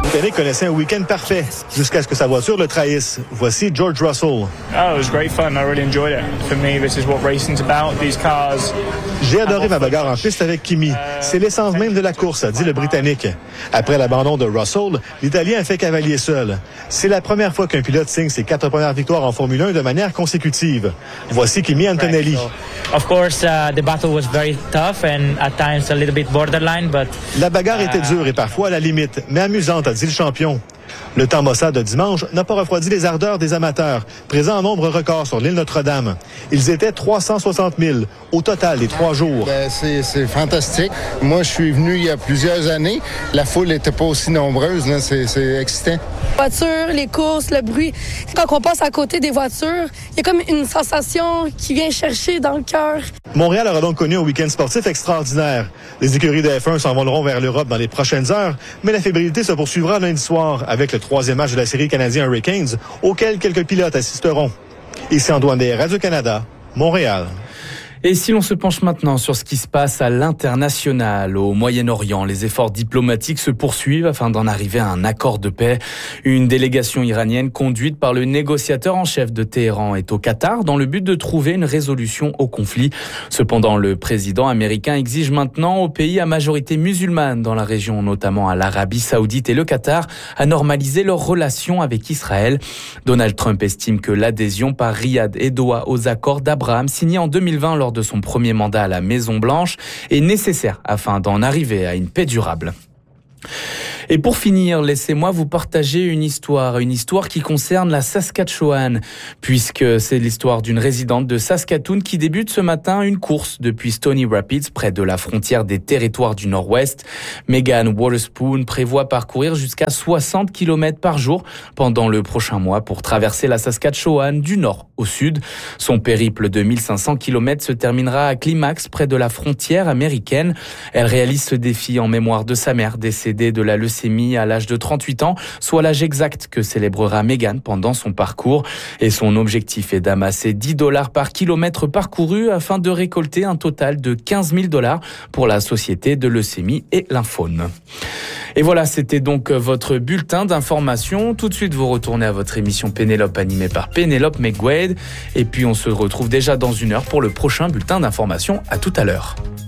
Le Britannique connaissait un week-end parfait jusqu'à ce que sa voiture le trahisse. Voici George Russell. Oh, it was great fun. I really enjoyed it. For me, this is what racing's about. These cars. J'ai adoré ma bagarre en piste avec Kimi. C'est l'essence même de la course, a dit le Britannique. Après l'abandon de Russell, l'Italien a fait cavalier seul. C'est la première fois qu'un pilote signe ses 4 premières victoires en Formule 1 de manière consécutive. Voici Kimi Antonelli. Of course, the battle was very tough and at times a little bit borderline, but la bagarre était dure et parfois à la limite, mais amusante, a dit le champion. Le temps maussade de dimanche n'a pas refroidi les ardeurs des amateurs, présents en nombre record sur l'île Notre-Dame. Ils étaient 360 000 au total les 3 jours. C'est fantastique. Moi, je suis venu il y a plusieurs années. La foule n'était pas aussi nombreuse. Là. C'est excitant. Les voitures, les courses, le bruit. Quand on passe à côté des voitures, il y a comme une sensation qui vient chercher dans le cœur. Montréal aura donc connu un week-end sportif extraordinaire. Les écuries de F1 s'envoleront vers l'Europe dans les prochaines heures, mais la fébrilité se poursuivra lundi soir avec le 3e match de la série canadien Hurricanes, auquel quelques pilotes assisteront. Ici Antoine Des Radio-Canada, Montréal. Et si l'on se penche maintenant sur ce qui se passe à l'international, au Moyen-Orient, les efforts diplomatiques se poursuivent afin d'en arriver à un accord de paix. Une délégation iranienne conduite par le négociateur en chef de Téhéran est au Qatar dans le but de trouver une résolution au conflit. Cependant, le président américain exige maintenant aux pays à majorité musulmane dans la région, notamment à l'Arabie Saoudite et le Qatar, à normaliser leurs relations avec Israël. Donald Trump estime que l'adhésion par Riyad et Doha aux accords d'Abraham signés en 2020 lors de son premier mandat à la Maison-Blanche est nécessaire afin d'en arriver à une paix durable. Et pour finir, laissez-moi vous partager une histoire qui concerne la Saskatchewan, puisque c'est l'histoire d'une résidente de Saskatoon qui débute ce matin une course depuis Stony Rapids, près de la frontière des territoires du Nord-Ouest. Megan Waterspoon prévoit parcourir jusqu'à 60 km par jour pendant le prochain mois pour traverser la Saskatchewan du nord au sud. Son périple de 1500 km se terminera à Climax, près de la frontière américaine. Elle réalise ce défi en mémoire de sa mère, décédée de la leucémie à l'âge de 38 ans, soit l'âge exact que célébrera Megan pendant son parcours. Et son objectif est d'amasser $10 par kilomètre parcouru afin de récolter un total de $15 000 pour la Société de leucémie et lymphome. Et voilà, c'était donc votre bulletin d'information. Tout de suite, vous retournez à votre émission Pénélope animée par Pénélope McGuade. Et puis, on se retrouve déjà dans 1 heure pour le prochain bulletin d'information. À tout à l'heure.